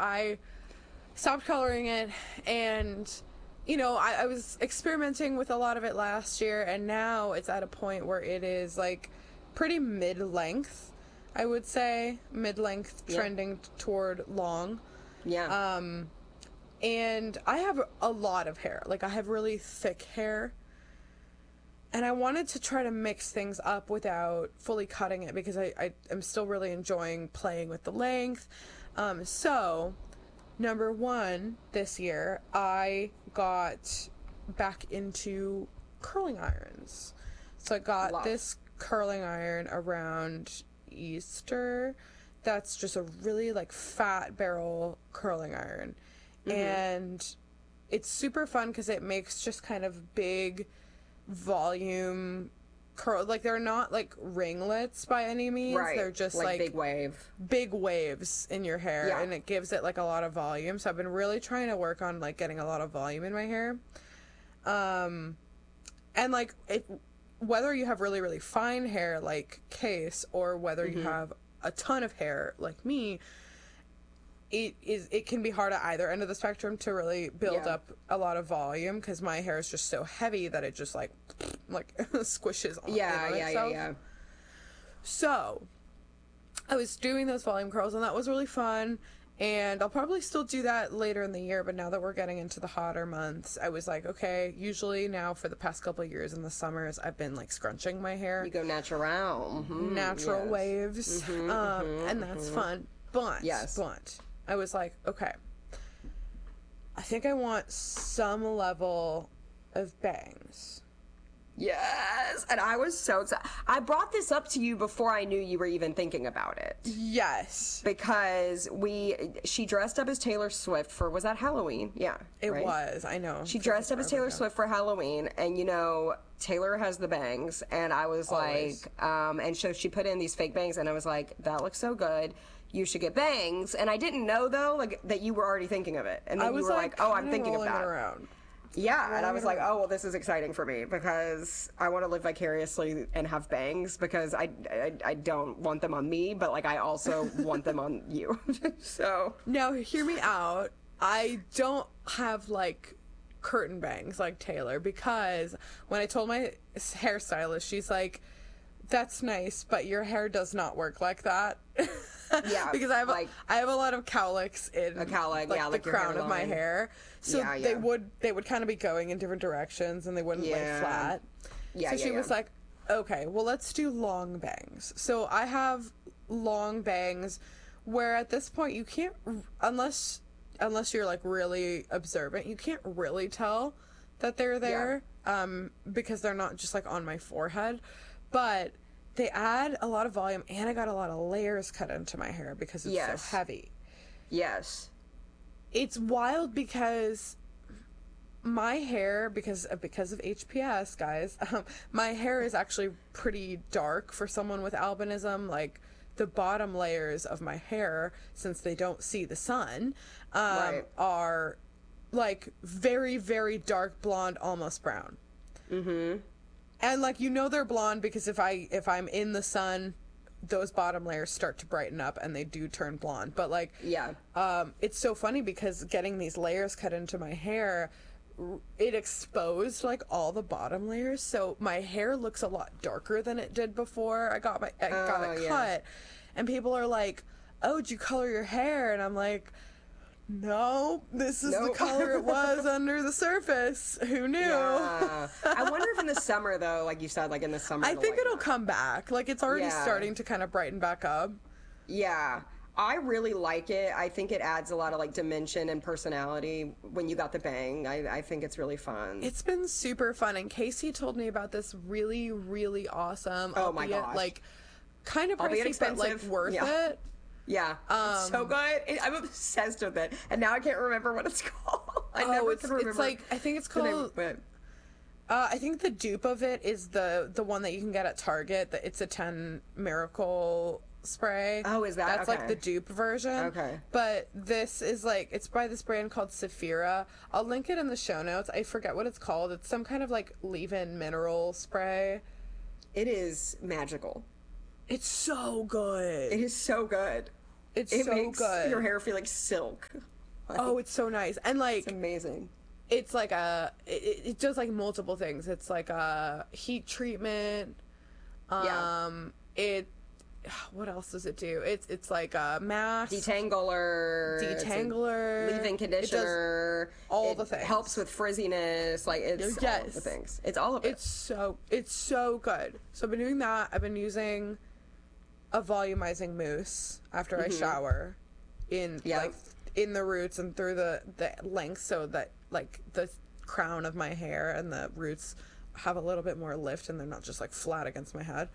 I stopped coloring it, and I was experimenting with a lot of it last year, and now it's at a point where it is like pretty mid-length. I would say mid-length, trending toward long. Yeah. And I have a lot of hair. Like, I have really thick hair. And I wanted to try to mix things up without fully cutting it, because I am still really enjoying playing with the length. So, number one, this year, I got back into curling irons. So I got this curling iron around Easter. That's just a really, like, fat barrel curling iron. Mm-hmm. And it's super fun because it makes just kind of big volume curl. Like, they're not like ringlets by any means. Right. They're just like big waves in your hair, and it gives it like a lot of volume. So I've been really trying to work on like getting a lot of volume in my hair. And like whether you have really, really fine hair like Case, or whether you have a ton of hair like me, it can be hard at either end of the spectrum to really build up a lot of volume, because my hair is just so heavy that it just like squishes on itself. Yeah. So I was doing those volume curls, and that was really fun, and I'll probably still do that later in the year. But now that we're getting into the hotter months, I was like, okay, usually now for the past couple of years in the summers, I've been like scrunching my hair. You go natural. Mm-hmm. Natural waves. And that's fun. But I was like, okay, I think I want some level of bangs. Yes. And I was so excited. I brought this up to you before I knew you were even thinking about it. Yes. Because she dressed up as Taylor Swift for, was that Halloween? Yeah. It was, I know. She dressed up as Taylor Swift for Halloween, and Taylor has the bangs, and I was like, and so she put in these fake bangs, and I was like, that looks so good. You should get bangs. And I didn't know, though, like, that you were already thinking of it. And then you were like, oh, I'm thinking of that. Around. Yeah, and I was like, oh, well, this is exciting for me, because I want to live vicariously and have bangs, because I don't want them on me, but, like, I also want them on you. So. Now, hear me out. I don't have, like, curtain bangs like Taylor, because when I told my hairstylist, she's like, that's nice, but your hair does not work like that. Yeah, because I have a lot of cowlicks in the crown of my hair, so they would kind of be going in different directions, and they wouldn't lay flat. So she was like, okay, well, let's do long bangs. So I have long bangs where at this point you can't, unless you're like really observant, you can't really tell that they're there, because they're not just like on my forehead, but they add a lot of volume, and I got a lot of layers cut into my hair because it's so heavy. Yes. It's wild because my hair, because of HPS, guys, my hair is actually pretty dark for someone with albinism. Like, the bottom layers of my hair, since they don't see the sun, are like very, very dark blonde, almost brown. Mm-hmm. And, like, they're blonde because if I'm in the sun, those bottom layers start to brighten up and they do turn blonde. But, like, it's so funny because getting these layers cut into my hair, it exposed, like, all the bottom layers. So my hair looks a lot darker than it did before I got it cut. And people are like, oh, did you color your hair? And I'm like, no, this is the color it was under the surface. Who knew? Yeah. I wonder if in the summer, though, like you said, like in the summer, I think it'll come back. Like, it's already starting to kind of brighten back up. Yeah. I really like it. I think it adds a lot of, like, dimension and personality when you got the bang. I think it's really fun. It's been super fun. And Casey told me about this really, really awesome, my gosh, like, kind of pricey, but, like, worth it. Yeah, it's so good. I'm obsessed with it, and now I can't remember what it's called. I never can remember. It's like, I think it's called. I think the dupe of it is the one that you can get at Target. It's a 10 Miracle spray. Oh, is that? That's like the dupe version. Okay. But this is like, it's by this brand called Saphira. I'll link it in the show notes. I forget what it's called. It's some kind of like leave-in mineral spray. It is magical. It's so good. It is so good. It so makes good. your hair feel like silk. Oh, it's so nice. And like, It's amazing. it's like it does like multiple things. It's like a heat treatment. It, what else does it do? It's like a mask. Detangler, leave-in conditioner, all the things. Helps with frizziness, like it's all of the things. It's all of it. It's so good. So I've been doing that. I've been using a volumizing mousse after I shower, like in the roots and through the length, so that like the crown of my hair and the roots have a little bit more lift and they're not just like flat against my head.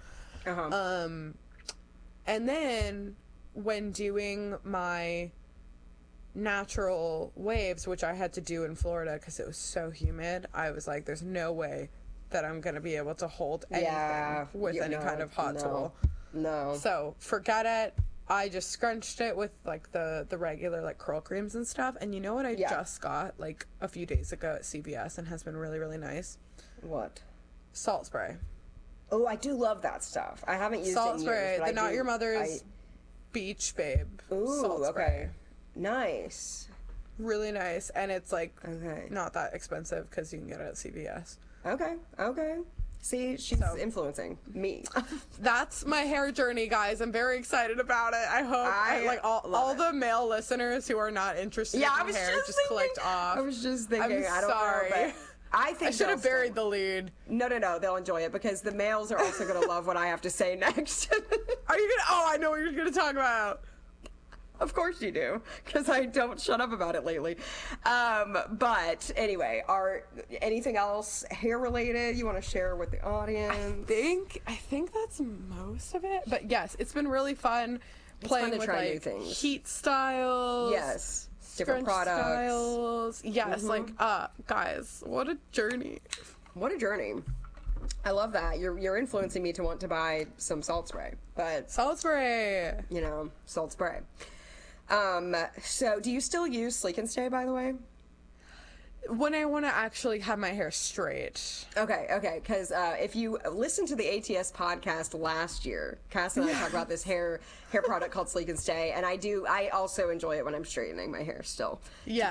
And then when doing my natural waves, which I had to do in Florida because it was so humid, I was like, there's no way that I'm going to be able to hold anything with any kind of hot tool. No. So forget it. I just scrunched it with like the regular like curl creams and stuff. And you know what I just got like a few days ago at CVS and has been really, really nice? What? Salt spray. Oh, I do love that stuff. I haven't used salt it in spray. years, but the Not Your Mother's Beach Babe. Ooh, salt spray. Nice. Really nice, and it's like not that expensive because you can get it at CVS. Okay. See, she's influencing me. That's my hair journey, guys. I'm very excited about it. I hope like all the male listeners who are not interested in hair just clicked off. I was just thinking. I'm I don't sorry. know, but I think I should have buried the lead. No, they'll enjoy it because the males are also going to love what I have to say next. Are you gonna? Oh, I know what you're going to talk about. Of course you do, because I don't shut up about it lately. But anyway, anything else hair related you want to share with the audience? I think that's most of it. But yes, it's been really fun playing with like new things. Heat styles. Yes. Different products. Styles. Yes, like guys, what a journey. What a journey. I love that. You're influencing me to want to buy some salt spray. But salt spray. Salt spray. So do you still use Sleek and Stay, by the way? When I want to actually have my hair straight. Okay, because if you listened to the ATS podcast last year, Cass and I talked about this hair product called Sleek and Stay, and I also enjoy it when I'm straightening my hair still. Yeah.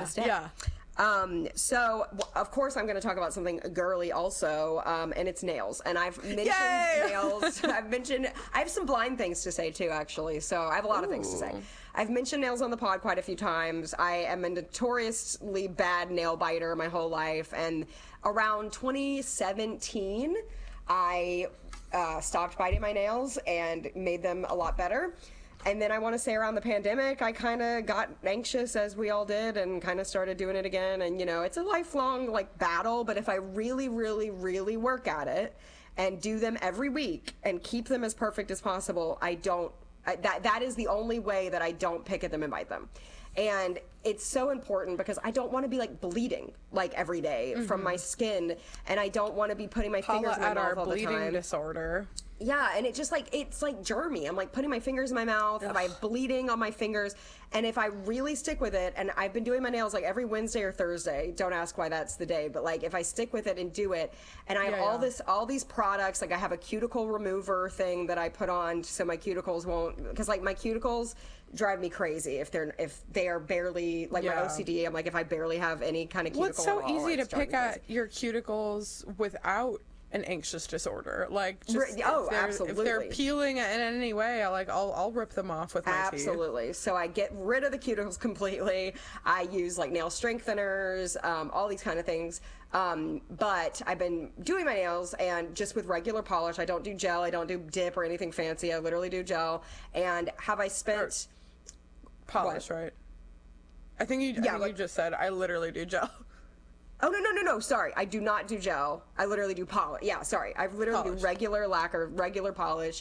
So of course I'm going to talk about something girly also, and it's nails. And I've mentioned nails. I have some blind things to say too, actually. So I have a lot of things to say. I've mentioned nails on the pod quite a few times. I am a notoriously bad nail biter my whole life, and around 2017, I stopped biting my nails and made them a lot better. And then I want to say around the pandemic, I kind of got anxious, as we all did, and kind of started doing it again. And, it's a lifelong, battle. But if I really, really, really work at it and do them every week and keep them as perfect as possible, that is the only way that I don't pick at them and bite them. And it's so important because I don't want to be bleeding every day from my skin, and I don't want to be putting my fingers in my mouth all the time. Bleeding disorder. Yeah, and it's just it's germy. I'm putting my fingers in my mouth, and I'm bleeding on my fingers. And if I really stick with it, and I've been doing my nails every Wednesday or Thursday, don't ask why that's the day, but if I stick with it and do it, and I have all these products, I have a cuticle remover thing that I put on so my cuticles won't, because my cuticles drive me crazy if they are barely my OCD. I'm if I barely have any kind of cuticle. What's so easy to pick at your cuticles without an anxious disorder, absolutely. If they're peeling in any way, I'll rip them off with my teeth. Absolutely. So I get rid of the cuticles completely. I use nail strengtheners, all these kind of things. But I've been doing my nails and just with regular polish. I don't do gel. I don't do dip or anything fancy. I literally do gel. And have I spent polish? What? Right. I think you just said I literally do gel. Oh, no. Sorry. I do not do gel. I literally do polish. Yeah, sorry. I literally do regular lacquer, regular polish.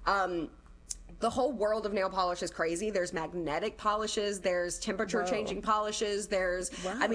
The whole world of nail polish is crazy. There's magnetic polishes. There's temperature changing polishes. There's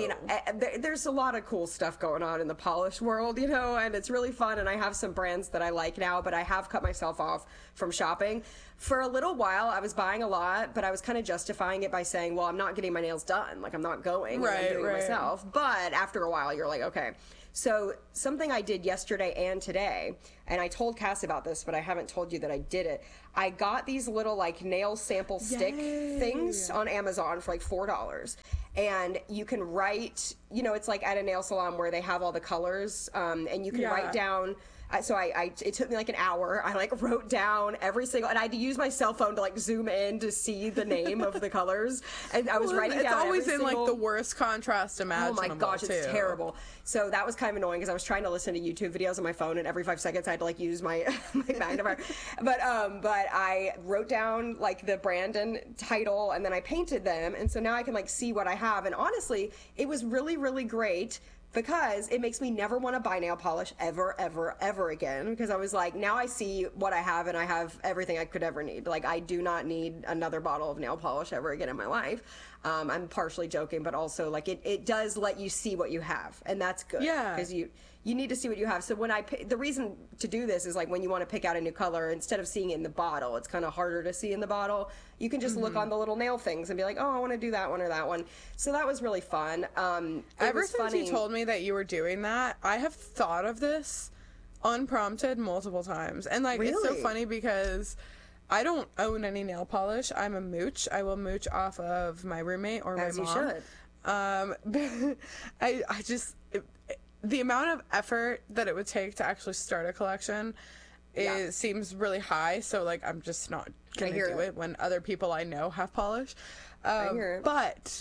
a lot of cool stuff going on in the polish world, and it's really fun. And I have some brands that I like now, but I have cut myself off from shopping. For a little while, I was buying a lot, but I was kind of justifying it by saying, well, I'm not getting my nails done. Like, I'm not going. I'm doing it myself. But after a while, you're like, okay. So something I did yesterday and today, and I told Cass about this, but I haven't told you that I did it. I got these little like nail sample stick things on Amazon for like $4. And you can write, you know, it's like at a nail salon where they have all the colors, and you can write down. So it took me like an hour. I like wrote down every single, and I had to use my cell phone to like zoom in to see the name of the colors. And I was writing down. It's always every in like the worst contrast imaginable. Oh my gosh, it's terrible. So that was kind of annoying because I was trying to listen to YouTube videos on my phone, and every 5 seconds I had to like use my magnifier. But I wrote down like the brand and title, and then I painted them, and so now I can like see what I have. And honestly, it was really, really great. Because it makes me never want to buy nail polish ever, ever, ever again. Because I was like, now I see what I have, and I have everything I could ever need. Like, I do not need another bottle of nail polish ever again in my life. I'm partially joking, but also, like, it does let you see what you have. And that's good. Yeah. Because you need to see what you have. So when the reason to do this is like when you want to pick out a new color, instead of seeing it in the bottle, it's kind of harder to see in the bottle. You can just look on the little nail things and be like, oh, I want to do that one or that one. So that was really fun. Ever since you told me that you were doing that, I have thought of this unprompted multiple times. And like, it's so funny because I don't own any nail polish. I'm a mooch. I will mooch off of my roommate or my mom. As you should. I just... the amount of effort that it would take to actually start a collection seems really high, so like I'm just not gonna do it when other people I know have polish. But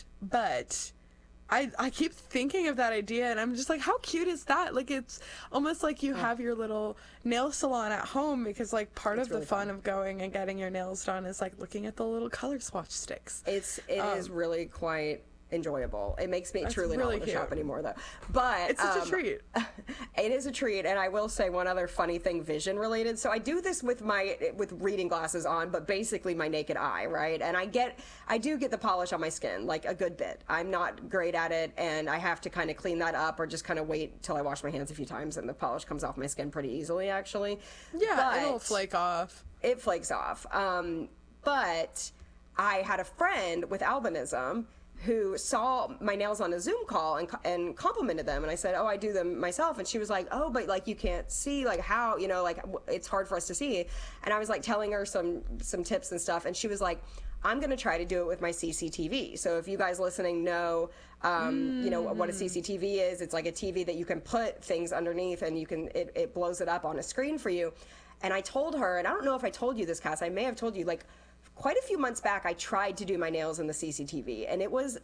I keep thinking of that idea, and I'm just like, how cute is that? Like, it's almost like you have your little nail salon at home, because like part of the fun of going and getting your nails done is like looking at the little color swatch sticks. It is really quite enjoyable. It makes me truly not want to shop anymore, though. But it's such a treat. It is a treat. And I will say one other funny thing, vision related. So I do this with reading glasses on, but basically my naked eye, right? And I do get the polish on my skin, like a good bit. I'm not great at it, and I have to kind of clean that up, or just kind of wait till I wash my hands a few times, and the polish comes off my skin pretty easily, actually. Yeah, but it'll flake off. It flakes off. But I had a friend with albinism who saw my nails on a Zoom call and complimented them. And I said, oh, I do them myself. And she was like, oh, but like you can't see, like how, you know, like it's hard for us to see. And I was like telling her some tips and stuff. And she was like, I'm going to try to do it with my CCTV. So if you guys listening know, you know, what a CCTV is, it's like a TV that you can put things underneath, and you can, it blows it up on a screen for you. And I told her, and I don't know if I told you this, Cass, I may have told you, like, quite a few months back, I tried to do my nails in the CCTV, and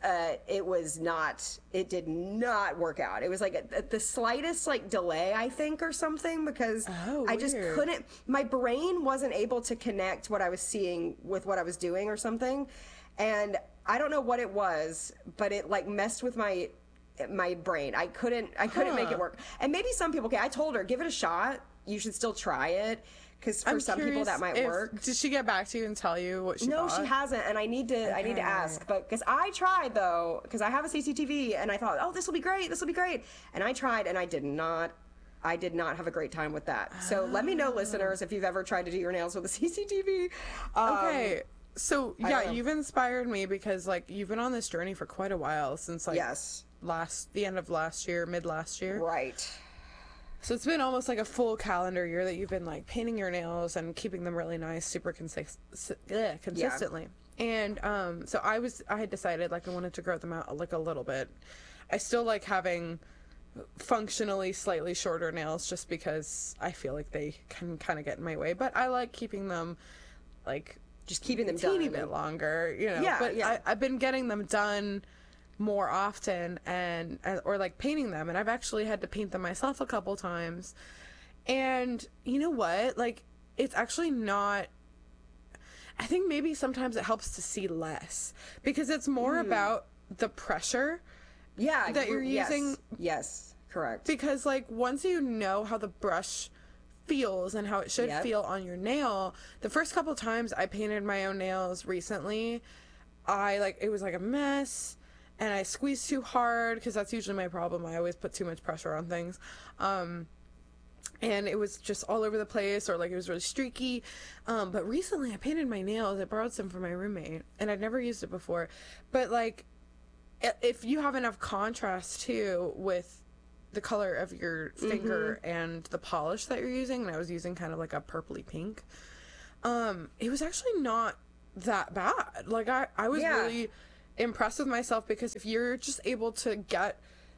it did not work out. It was like the slightest like delay, I think, or something, because I just couldn't, my brain wasn't able to connect what I was seeing with what I was doing or something. And I don't know what it was, but it like messed with my brain. I couldn't make it work. And maybe some people can. I told her, give it a shot. You should still try it. Because for some people that might work. Did she get back to you and tell you what she bought? No, she hasn't, and I need to ask. But because I tried though, because I have a CCTV, and I thought, oh, this will be great, and I tried, and I did not have a great time with that. So let me know, listeners, if you've ever tried to do your nails with a CCTV. Okay. So yeah, you've inspired me, because like you've been on this journey for quite a while, since like the end of last year, mid last year. Right. So it's been almost like a full calendar year that you've been like painting your nails and keeping them really nice, super consistently. And so I had decided like I wanted to grow them out like a little bit. I still like having functionally slightly shorter nails, just because I feel like they can kind of get in my way. But I like keeping them like just keeping them a teeny bit longer, you know. Yeah, but I've been getting them done more often, or like painting them, and I've actually had to paint them myself a couple times. And you know what, like, it's actually not, I think maybe sometimes it helps to see less, because it's more about the pressure that you're using. Yes, correct. Because like once you know how the brush feels and how it should feel on your nail, the first couple times I painted my own nails recently, it was like a mess. And I squeezed too hard, because that's usually my problem. I always put too much pressure on things. and it was just all over the place, or like it was really streaky. But recently I painted my nails. I borrowed some from my roommate, and I'd never used it before. But like, if you have enough contrast too with the color of your finger and the polish that you're using, and I was using kind of like a purpley pink, it was actually not that bad. Like I was really impressed with myself, because if you're just able to get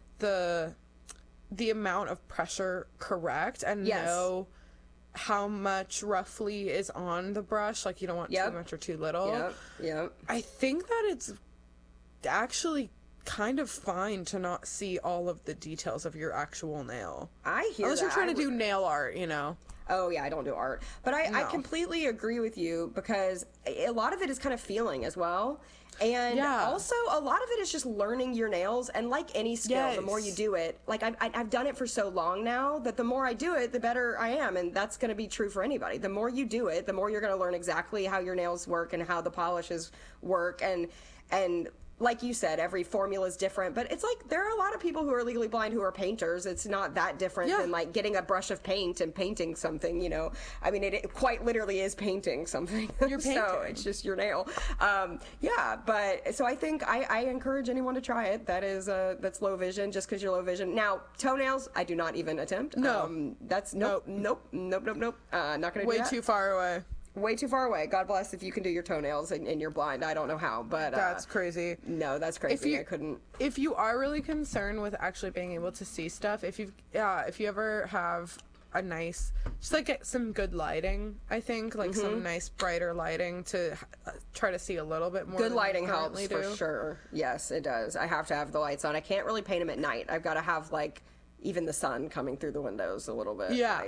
the amount of pressure correct and know how much roughly is on the brush, like you don't want too much or too little. I think that it's actually kind of fine to not see all of the details of your actual nail. I hear Unless that. you're trying to do nail art, you know. Oh, yeah, I don't do art. But I completely agree with you, because a lot of it is kind of feeling as well. And also, a lot of it is just learning your nails. And like any skill, the more you do it, like I've done it for so long now that the more I do it, the better I am. And that's going to be true for anybody. The more you do it, the more you're going to learn exactly how your nails work and how the polishes work. And like you said, every formula is different, but it's like there are a lot of people who are legally blind who are painters. It's not that different than like getting a brush of paint and painting something, you know. I mean, it quite literally is painting something. You're painting. So it's just your nail. But so I think I encourage anyone to try it. That's low vision, just because you're low vision. Now, toenails, I do not even attempt. No. That's nope. Not gonna do that. Way too far away. Way too far away. God bless if you can do your toenails and you're blind. I don't know how, but that's crazy. No, that's crazy. I couldn't. If you are really concerned with actually being able to see stuff, if you ever have a nice, just like get some good lighting, I think like some nice brighter lighting to try to see a little bit more. Good lighting helps for sure. Yes, it does. I have to have the lights on. I can't really paint them at night. I've got to have like even the sun coming through the windows a little bit. Yeah.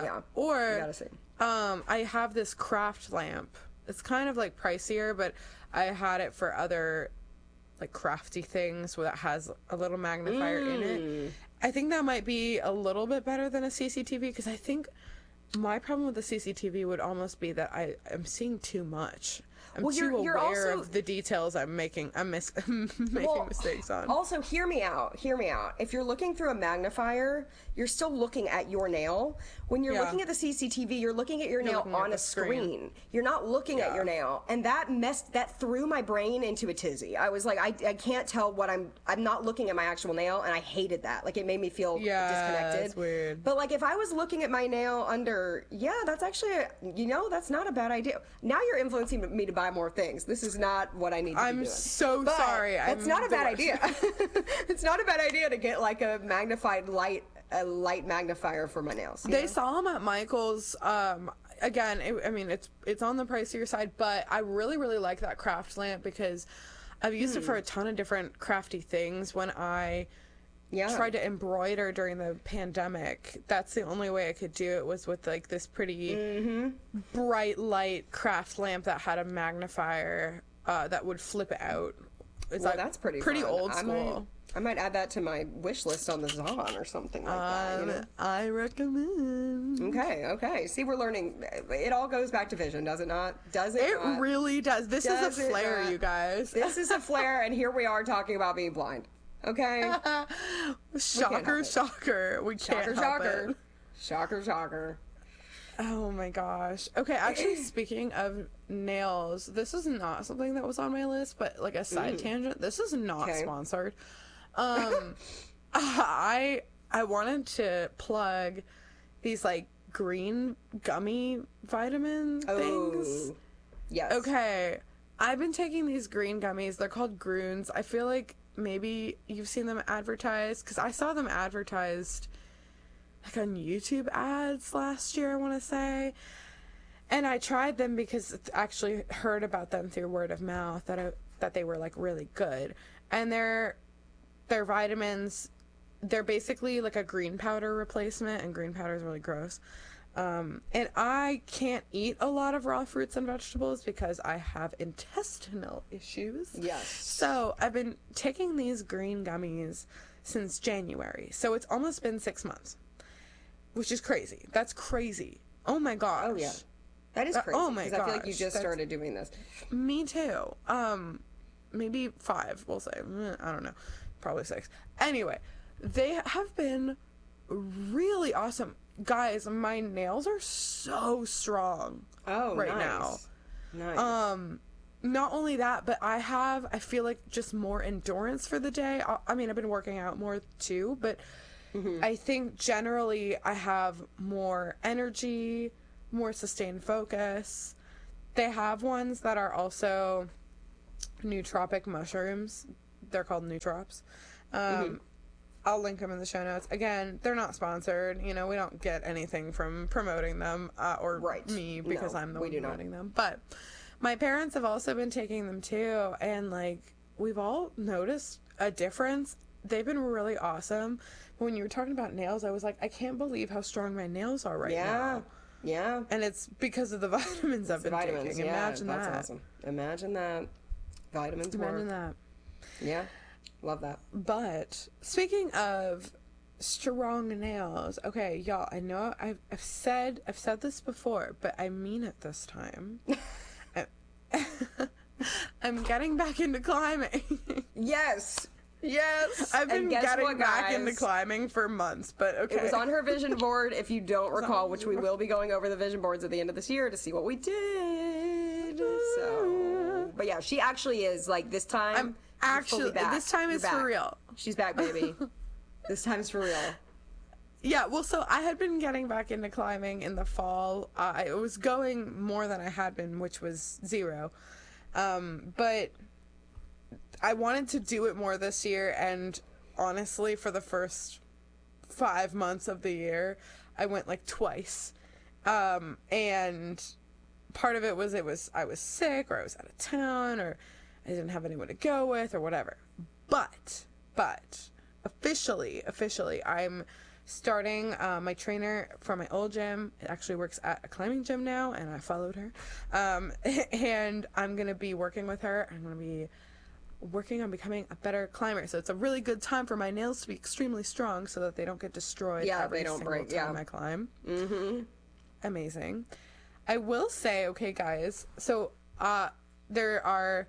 Or you gotta see. I have this craft lamp. It's kind of like pricier, but I had it for other like crafty things where that has a little magnifier in it. I think that might be a little bit better than a CCTV, because I think my problem with the CCTV would almost be that I am seeing too much. I'm too aware of the details I'm making. I'm making mistakes on. Also, hear me out. If you're looking through a magnifier, you're still looking at your nail. When you're looking at the CCTV, you're looking at your nail on a screen. You're not looking at your nail, and that threw my brain into a tizzy. I was like, I can't tell what I'm not looking at my actual nail, and I hated that. Like, it made me feel disconnected. It's weird. But like, if I was looking at my nail under, that's actually that's not a bad idea. Now you're influencing me to buy more things. This is not what I need to be doing. I'm so sorry. It's not a bad idea. It's not a bad idea to get like a light magnifier for my nails. They saw them at Michael's. Again, it's on the pricier side, but I really, really like that craft lamp, because I've used it for a ton of different crafty things. When I tried to embroider during the pandemic, that's the only way I could do it, was with like this pretty bright light craft lamp that had a magnifier that would flip it out. That's pretty fun. Old school. I might add that to my wish list on the Zon or something like that. You know? I recommend. Okay. See, we're learning. It all goes back to vision, does it not? It really does. This is a flare, you guys. This is a flare, and here we are talking about being blind. Okay? Shocker. We can't help it. Shocker. Oh my gosh. Okay, actually, speaking of nails, this is not something that was on my list, but like a side tangent. This is not sponsored. I wanted to plug these like green gummy vitamin things. Yes. Okay. I've been taking these green gummies. They're called Groons. I feel like maybe you've seen them advertised, because I saw them advertised like on YouTube ads last year, I want to say. And I tried them because I actually heard about them through word of mouth that they were like really good. And they're vitamins. They're basically like a green powder replacement, and green powder is really gross. And I can't eat a lot of raw fruits and vegetables because I have intestinal issues. Yes. So I've been taking these green gummies since January. So it's almost been 6 months, which is crazy. That's crazy. Oh my gosh. Oh yeah. That is crazy. Oh my gosh. I feel like you just started doing this. Me too. Maybe 5, we'll say. I don't know. Probably 6. Anyway, they have been really awesome. Guys, my nails are so strong right now. Nice. Not only that, but I feel like just more endurance for the day. I mean, I've been working out more too, but I think generally I have more energy, more sustained focus. They have ones that are also nootropic mushrooms. They're called nootrops. I'll link them in the show notes. Again, they're not sponsored. You know, we don't get anything from promoting them, or me, because I'm the one promoting them. But my parents have also been taking them too, and like we've all noticed a difference. They've been really awesome. When you were talking about nails, I was like, I can't believe how strong my nails are right now. Yeah. And it's because of the vitamins I've been taking. Yeah, Imagine that's that. awesome. Imagine that. Vitamins Imagine work. that. Yeah. Love that. But speaking of strong nails, okay, y'all, I know I've said this before, but I mean it this time. I'm getting back into climbing. Yes. I've been getting back guys? into climbing for months, but okay. It was on her vision board, if you don't recall, which we will be going over the vision boards at the end of this year to see what we did. So, but yeah, she actually is, like, this time. This time is for real. She's back, baby. This time's for real. Yeah, well, so I had been getting back into climbing in the fall. I was going more than I had been, which was 0. But I wanted to do it more this year, and honestly, for the first 5 months of the year, I went like twice. And part of it was I was sick, or I was out of town, or I didn't have anyone to go with, or whatever. But officially, I'm starting. My trainer from my old gym actually works at a climbing gym now, and I followed her. And I'm gonna be working with her. I'm gonna be working on becoming a better climber. So it's a really good time for my nails to be extremely strong, so that they don't get destroyed. Every single time I climb. Amazing. I will say, okay, guys. So there are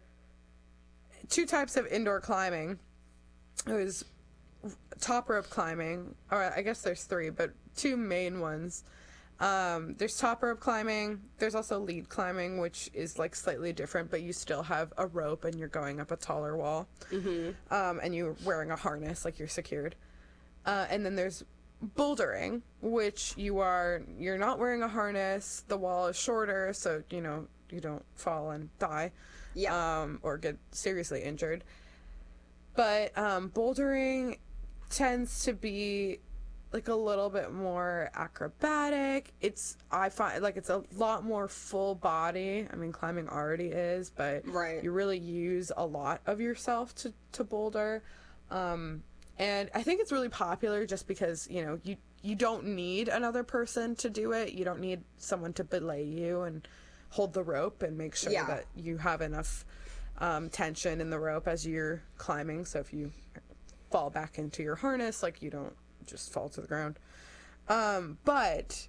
2 types of indoor climbing. There's top rope climbing, or I guess there's 3, but 2 main ones. There's top rope climbing. There's also lead climbing, which is like slightly different, but you still have a rope and you're going up a taller wall. And you're wearing a harness, like you're secured. And then there's bouldering, which you're not wearing a harness. The wall is shorter, so you don't fall and die. Or get seriously injured. But bouldering tends to be like a little bit more acrobatic. I find like it's a lot more full body. I mean, climbing already is, but you really use a lot of yourself to boulder. And I think it's really popular just because, you don't need another person to do it. You don't need someone to belay you and hold the rope and make sure that you have enough tension in the rope as you're climbing. So if you fall back into your harness, like you don't just fall to the ground. But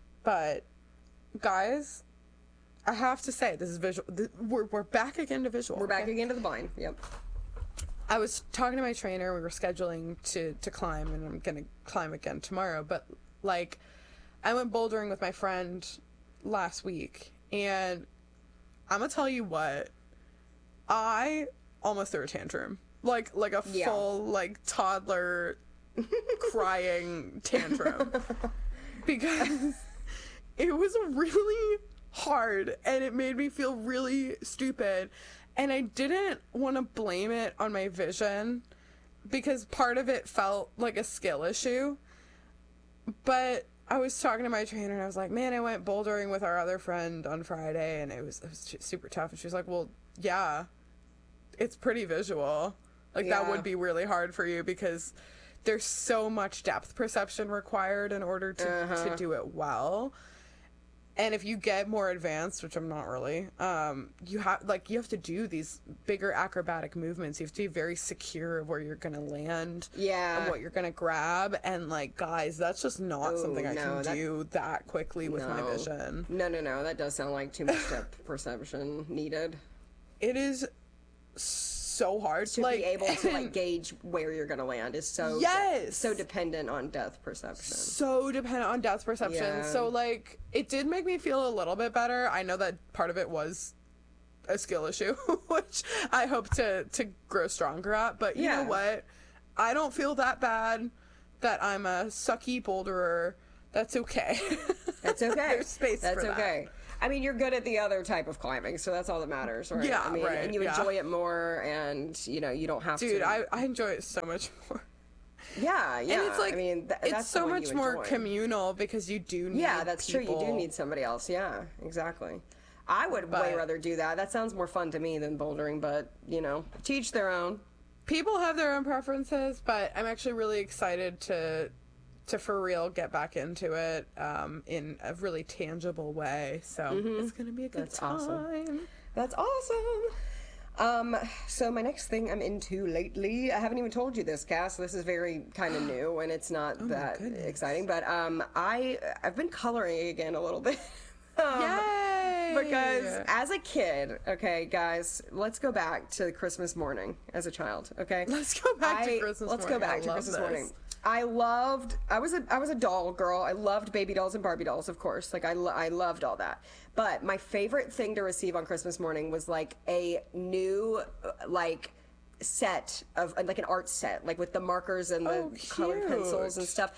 guys, I have to say, this is visual. We're back again to visual. We're back again to the blind. Yep. I was talking to my trainer. We were scheduling to climb, and I'm gonna climb again tomorrow. But like, I went bouldering with my friend last week, and I'm gonna tell you what, I almost threw a tantrum, like a full like toddler crying tantrum, because it was really hard and it made me feel really stupid, and I didn't want to blame it on my vision because part of it felt like a skill issue. But I was talking to my trainer and I was like, man, I went bouldering with our other friend on Friday and it was super tough. And she was like, well, yeah, it's pretty visual. Like that would be really hard for you because there's so much depth perception required in order to do it well. And if you get more advanced, which I'm not really, you have to do these bigger acrobatic movements. You have to be very secure of where you're going to land and what you're going to grab. And like, guys, that's just not something I can do that quickly with my vision. No. That does sound like too much depth perception needed. It is so so hard. To be able to like gauge where you're gonna land is so so dependent on depth perception. So dependent on depth perception. Yeah. So like it did make me feel a little bit better. I know that part of it was a skill issue, which I hope to grow stronger at. But you know what? I don't feel that bad that I'm a sucky boulderer. That's okay. That's okay. There's space That's for okay. I mean, you're good at the other type of climbing, so that's all that matters, right? Yeah, I mean, right, and you enjoy it more, and you know, you don't have to. Dude, I enjoy it so much more. Yeah. And it's like, I mean, it's that's so the one much you more enjoy. communal because you do need that's people. true. You do need somebody else. Yeah, exactly. I would way rather do that. That sounds more fun to me than bouldering, but you know, to each their own. People have their own preferences, but I'm actually really excited to for real get back into it in a really tangible way. So it's gonna be a good time. Awesome. That's awesome. So my next thing I'm into lately, I haven't even told you this, Cass. This is very kind of new, and it's not that exciting. But I've been coloring again a little bit. Yay! Because as a kid, okay, guys, let's go back to Christmas morning as a child, okay? Let's go back to Christmas morning. Let's go back to Christmas morning. I was a doll girl. I loved baby dolls and Barbie dolls, of course. Like I loved all that. But my favorite thing to receive on Christmas morning was like a new like set of like an art set, like with the markers and the colored pencils and stuff.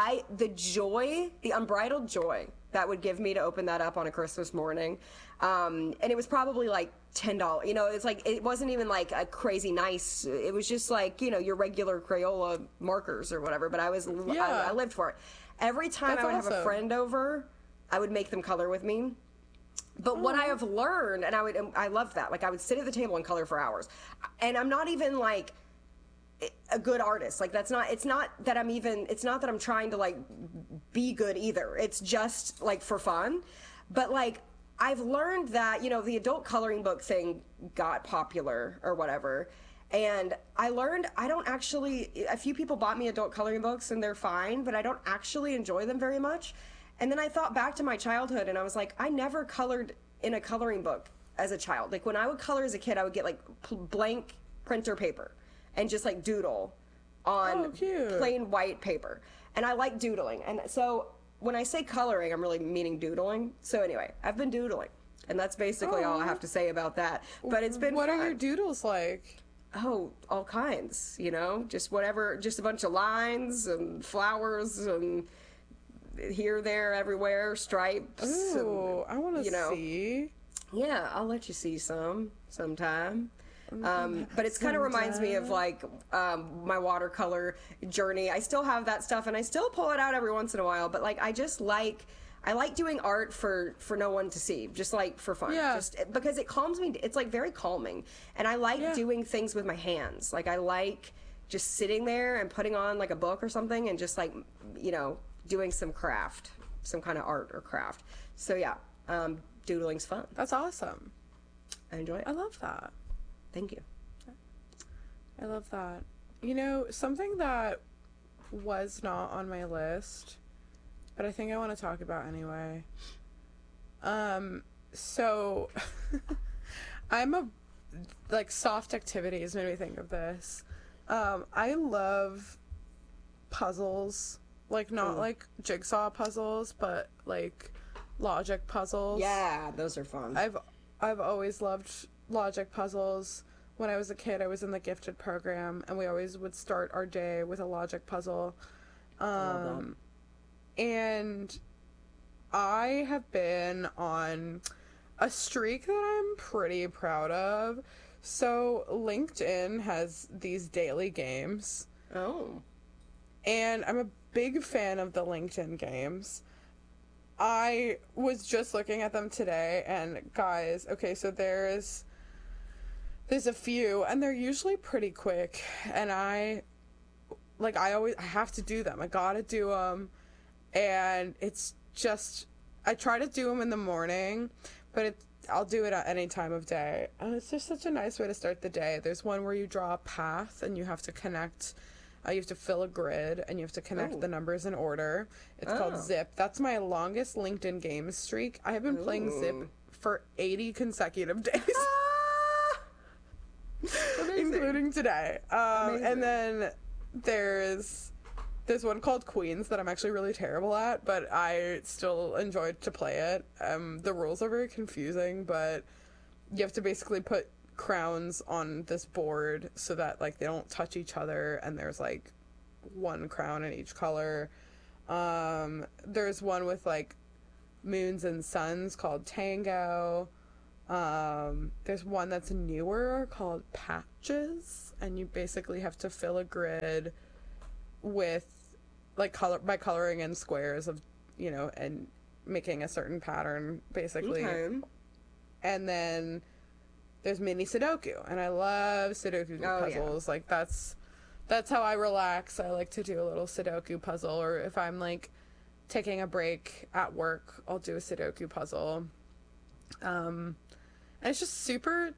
The unbridled joy that would give me to open that up on a Christmas morning. And it was probably like $10. You know, it's like, it wasn't even like a crazy nice, it was just like, you know, your regular Crayola markers or whatever, but I lived for it. Every time I would have a friend over, I would make them color with me. But what I have learned, and I loved that. Like I would sit at the table and color for hours. And I'm not even like a good artist. Like it's not that I'm trying to like be good either. It's just like for fun. But like I've learned that, you know, the adult coloring book thing got popular or whatever. And I learned a few people bought me adult coloring books and they're fine, but I don't actually enjoy them very much. And then I thought back to my childhood and I was like, I never colored in a coloring book as a child. Like when I would color as a kid, I would get like blank printer paper and just like doodle on plain white paper. And I like doodling. And so when I say coloring, I'm really meaning doodling. So anyway, I've been doodling. And that's basically all I have to say about that. But it's been What are your doodles like? Oh, all kinds, you know, just whatever, just a bunch of lines and flowers and here, there, everywhere, stripes. Ooh, I want to see. Yeah, I'll let you see sometime. But it kind of reminds me of like my watercolor journey. I still have that stuff and I still pull it out every once in a while, but like I like doing art for no one to see, just like for fun. Yeah. Just because it calms me. It's like very calming. And I like doing things with my hands. Like I like just sitting there and putting on like a book or something and just like, you know, doing some craft, some kind of art or craft. So yeah, doodling's fun. That's awesome. I enjoy it. I love that. Thank you. I love that. You know, something that was not on my list, but I think I want to talk about anyway. So soft activities made me think of this. I love puzzles, like not like jigsaw puzzles, but like logic puzzles. Yeah, those are fun. I've always loved logic puzzles. When I was a kid, I was in the gifted program, and we always would start our day with a logic puzzle. And I have been on a streak that I'm pretty proud of. So LinkedIn has these daily games. Oh. And I'm a big fan of the LinkedIn games. I was just looking at them today, and guys, okay, so there's a few, and they're usually pretty quick, and I have to do them. I gotta do them, and it's just, I try to do them in the morning, but I'll do it at any time of day, and it's just such a nice way to start the day. There's one where you draw a path, and you have to connect, you have to fill a grid, and you have to connect the numbers in order. It's called Zip. That's my longest LinkedIn games streak. I have been playing Zip for 80 consecutive days. Amazing. including today. And then there's one called Queens that I'm actually really terrible at, but I still enjoyed to play it. The rules are very confusing, but you have to basically put crowns on this board so that like they don't touch each other, and there's like one crown in each color. There's one with like moons and suns called Tango. There's one that's newer called Patches, and you basically have to fill a grid with like coloring in squares of, you know, and making a certain pattern basically. Okay. And then there's mini Sudoku, and I love Sudoku puzzles. Yeah. Like that's how I relax. I like to do a little Sudoku puzzle, or if I'm like taking a break at work, I'll do a Sudoku puzzle. And it's just super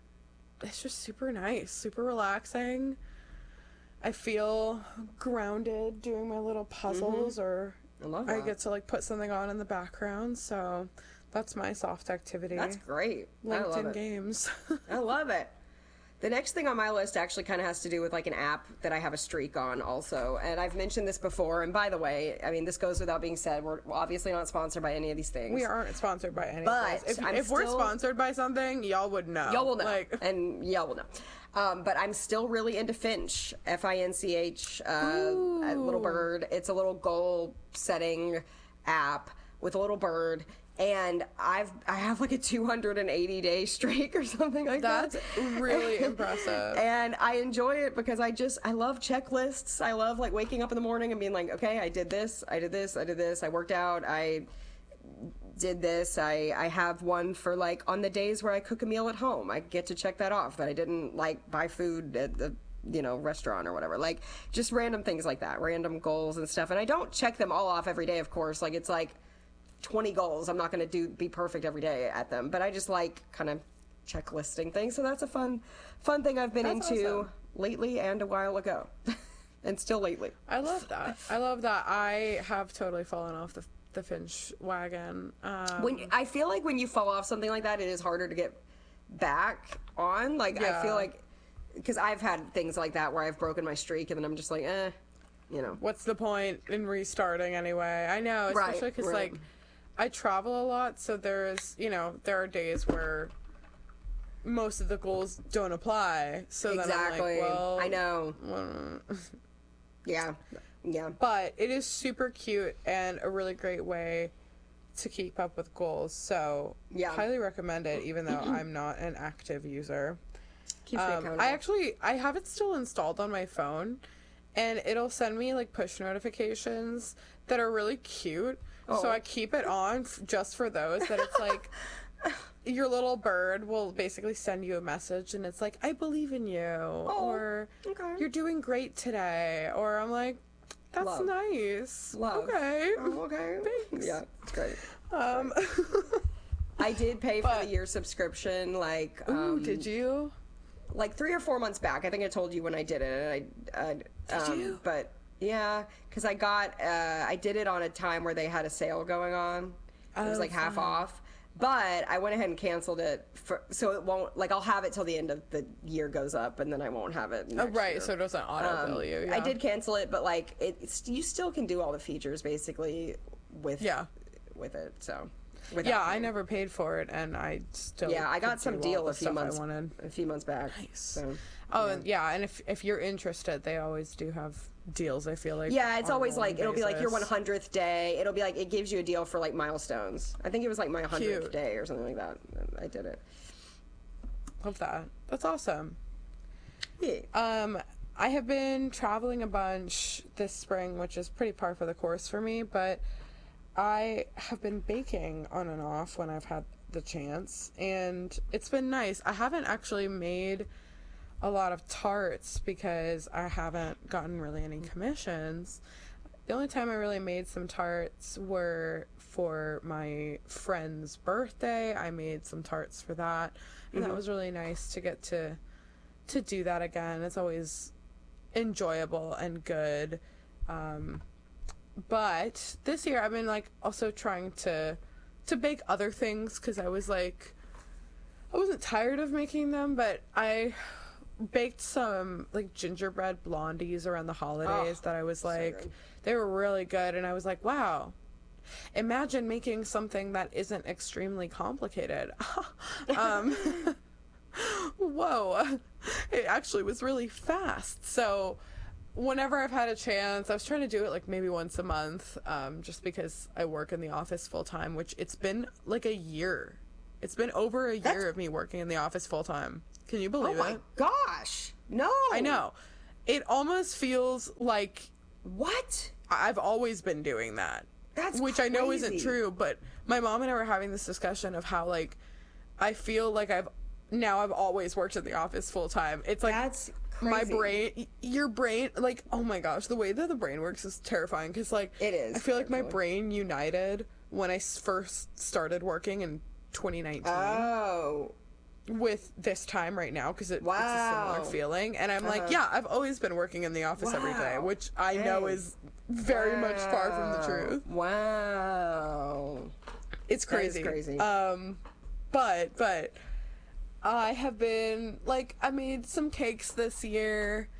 nice, super relaxing. I feel grounded doing my little puzzles, or I love that. I get to like put something on in the background, so that's my soft activity. That's great. LinkedIn games. I love it. The next thing on my list actually kind of has to do with like an app that I have a streak on also. And I've mentioned this before. And by the way, I mean, this goes without being said. We're obviously not sponsored by any of these things. We aren't sponsored by any of these. If we're sponsored by something, y'all would know. Y'all will know. And y'all will know. But I'm still really into Finch. Finch. A little bird. It's a little goal setting app with a little bird. And I have like a 280-day streak or something like that. That's really impressive. And I enjoy it because I love checklists. I love like waking up in the morning and being like, okay, I did this, I worked out, I did this. I have one for like on the days where I cook a meal at home. I get to check that off, that I didn't like buy food at the restaurant or whatever. Like just random things like that, random goals and stuff. And I don't check them all off every day, of course. Like it's like 20 goals. I'm not going to be perfect every day at them, but I just like kind of checklisting things. So that's a fun thing I've been into lately and a while ago, and still lately. I love that. I have totally fallen off the Finch wagon. I feel like when you fall off something like that, it is harder to get back on. Like I feel like because I've had things like that where I've broken my streak, and then I'm just like, what's the point in restarting anyway? I know, especially because like I travel a lot, so there are days where most of the goals don't apply. So then I'm like, well, I know. Yeah. But it is super cute and a really great way to keep up with goals. So highly recommend it, even though I'm not an active user. I have it still installed on my phone, and it'll send me like push notifications that are really cute. So I keep it on just for those, that it's like your little bird will basically send you a message, and it's like, I believe in you, or you're doing great today, or I'm like, that's nice. Love. Okay. Okay. Thanks. Yeah, it's great. I did pay for the year subscription, like did you? Like 3 or 4 months back. I think I told you when I did it. Did you? But yeah, because I did it on a time where they had a sale going on. It was like half off. But I went ahead and canceled it so it won't, like, I'll have it till the end of the year goes up, and then I won't have it next year. So it doesn't auto bill you. Yeah. I did cancel it, but like you still can do all the features basically with it. So I never paid for it, and I still I got some deal a few months back. Nice. So, and if you're interested, they always do have deals, I feel like. Yeah, it's always like it'll be like your 100th day. It'll be like it gives you a deal for like milestones. I think it was like my 100th day or something like that. I did it. Love that. That's awesome. Yeah. I have been traveling a bunch this spring, which is pretty par for the course for me, but I have been baking on and off when I've had the chance, and it's been nice. I haven't actually made a lot of tarts because I haven't gotten really any commissions. The only time I really made some tarts were for my friend's birthday. I made some tarts for that, and that was really nice to get to do that again. It's always enjoyable and good. But this year I've been like also trying to bake other things, because I was like, I wasn't tired of making them, but I baked some like gingerbread blondies around the holidays that I was like, good. they were really good, and I was like, wow, imagine making something that isn't extremely complicated. Whoa, it actually was really fast. So whenever I've had a chance, I was trying to do it like maybe once a month, just because I work in the office full time, which it's been like a year. It's been over a year of me working in the office full time. Can you believe it? Oh my gosh. No. I know. It almost feels like What? I've always been doing that. That's which I know isn't crazy. true, but my mom and I were having this discussion of how like I feel like I've always worked in the office full time. It's like That's my crazy. your brain, like, oh my gosh, the way that the brain works is terrifying, because like It is, I feel like my actually. brain united when I first started working in 2019 Oh. with this time right now, because it's a Wow. similar feeling, and I'm like, yeah, I've always been working in the office every day, Wow. which I know Dang. is very much far from the truth. Wow. It's That is crazy. crazy. But I have been like, I made some cakes this year.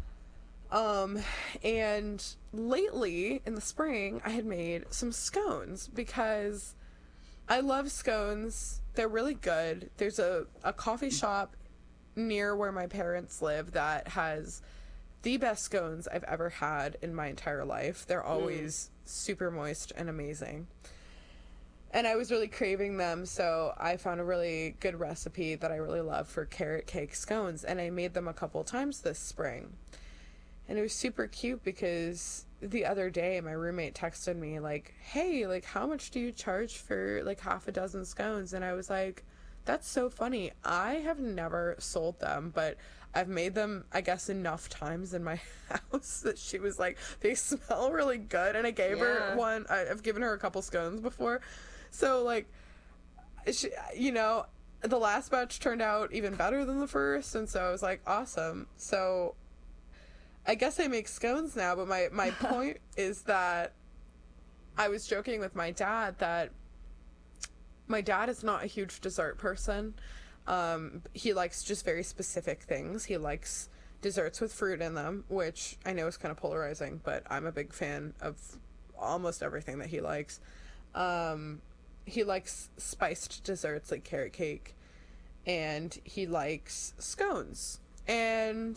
And lately in the spring I had made some scones because I love scones. They're really good. There's a coffee shop near where my parents live that has the best scones I've ever had in my entire life. They're always super moist and amazing. And I was really craving them, so I found a really good recipe that I really love for carrot cake scones, and I made them a couple times this spring. And it was super cute because the other day my roommate texted me like, hey, like, how much do you charge for like half a dozen scones? And I was like, that's so funny. I have never sold them, but I've made them, I guess, enough times in my house that she was like, they smell really good. And I gave her one. I've given her a couple scones before. So, like, she, you know, the last batch turned out even better than the first. And so I was like, awesome. So I guess I make scones now. But my point is that I was joking with my dad that my dad is not a huge dessert person. He likes just very specific things. He likes desserts with fruit in them, which I know is kind of polarizing, but I'm a big fan of almost everything that he likes. He likes spiced desserts like carrot cake, and he likes scones. And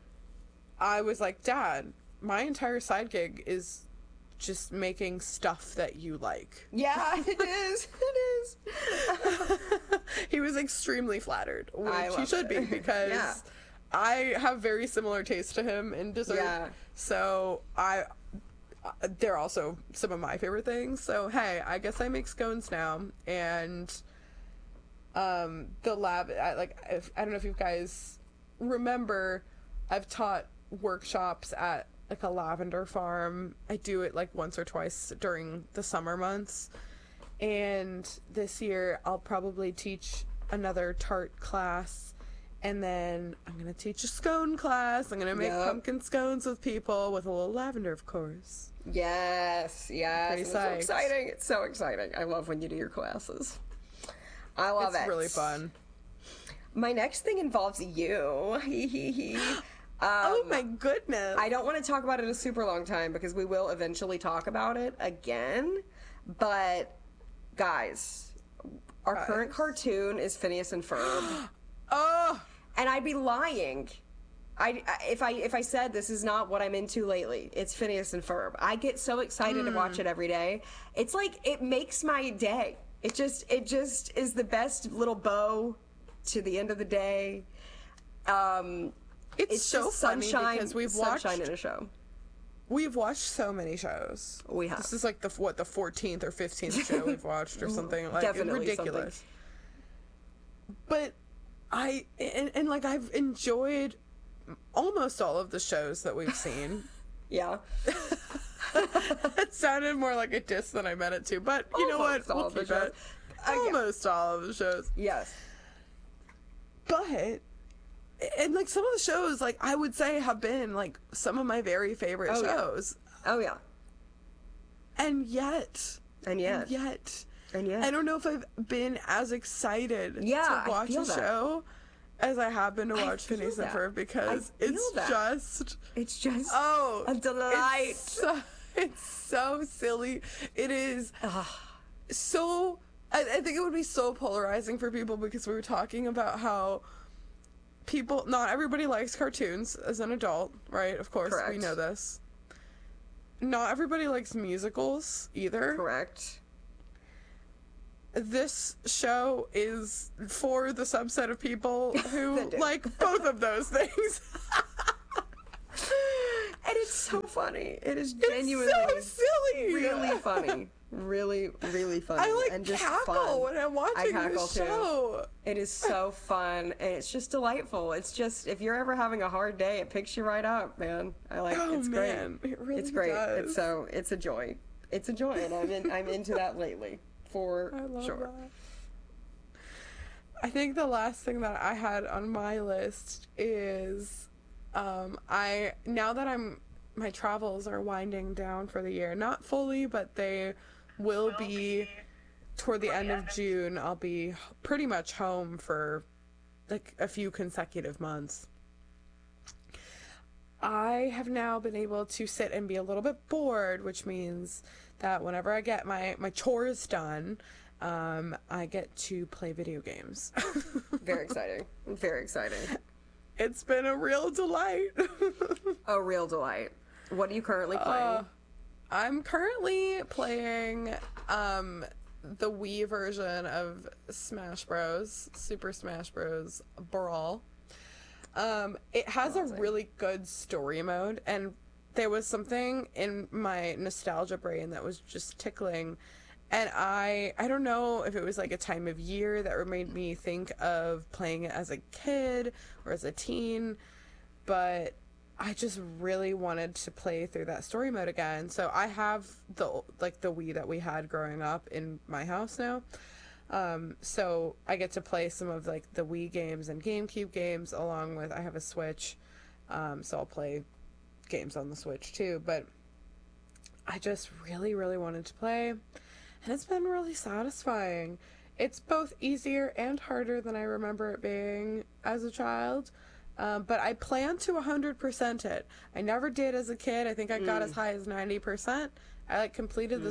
I was like, Dad, my entire side gig is just making stuff that you like. Yeah, it is. It is. He was extremely flattered, which I he love should be, it. because Yeah. I have very similar taste to him in dessert. Yeah. So they're also some of my favorite things. So hey, I guess I make scones now. And the lab, I don't know if you guys remember, I've taught workshops at like a lavender farm. I do it like once or twice during the summer months. And this year I'll probably teach another tart class, and then I'm gonna teach a scone class. I'm gonna make pumpkin scones with people with a little lavender, of course. Yes, yes. Pretty It's so psyched. exciting. It's so exciting. I love when you do your classes. I love It's it. really fun. My next thing involves you. Oh my goodness. I don't want to talk about it a super long time because we will eventually talk about it again. But guys, our current cartoon is Phineas and Ferb. Oh, And I'd be lying if I said this is not what I'm into lately. It's Phineas and Ferb. I get so excited to watch it every day. It's like it makes my day. It just is the best little bow to the end of the day. it's so just funny sunshine, because sunshine in a show. we've watched so many shows. We have. This is like the 14th or 15th show we've watched or something. Like, Definitely ridiculous. But and like I've enjoyed almost all of the shows that we've seen. Yeah. It sounded more like a diss than I meant it to, but you know what? Almost all We'll of the keep shows. it. Almost all of the shows. Yes. But, and like some of the shows, like I would say have been like some of my very favorite Oh, yeah. shows. Oh yeah. And yet, And yet. I don't know if I've been as excited Yeah, to I watch feel a that. show as I have been to watch feel Phineas and that. Ferb because I feel it's that. just It's just oh a delight. It's so silly. It is so. I think it would be so polarizing for people because we were talking about how people, not everybody likes cartoons as an adult, right? Of course, Correct. we know this. Not everybody likes musicals either. Correct. This show is for the subset of people who like both of those things. And it's so funny. It is genuinely it's so silly. really funny. Really, really funny. I like and just cackle fun. when I'm watching cackle this show. It is so fun, and it's just delightful. It's just, if you're ever having a hard day, it picks you right up, man. It's man, great. it really It's great. does. It's a joy. It's a joy, and I'm into that lately, for I love sure. that. I think the last thing that I had on my list is now that my travels are winding down for the year. Not fully, but they will be toward the end of June. I'll be pretty much home for like a few consecutive months. I have now been able to sit and be a little bit bored, which means that whenever I get my chores done, I get to play video games. Very exciting. Very exciting. It's been a real delight. A real delight. What are you currently playing? I'm currently playing the Wii version of Smash Bros. Super Smash Bros. Brawl. It has a really good story mode, and there was something in my nostalgia brain that was just tickling. And I don't know if it was like a time of year that made me think of playing it as a kid or as a teen, but I just really wanted to play through that story mode again. So I have the Wii that we had growing up in my house now. So I get to play some of like the Wii games and GameCube games along with, I have a Switch. So I'll play games on the Switch too, but I just really, really wanted to play. And it's been really satisfying. It's both easier and harder than I remember it being as a child. But I plan to 100% it. I never did as a kid. I think I got as high as 90%. I completed the